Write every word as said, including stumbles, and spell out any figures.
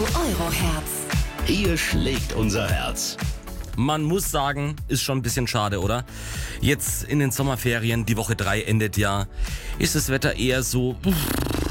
Euroherz. Hier schlägt unser Herz. Man muss sagen, ist schon ein bisschen schade, oder? Jetzt in den Sommerferien, die Woche drei endet ja, ist das Wetter eher so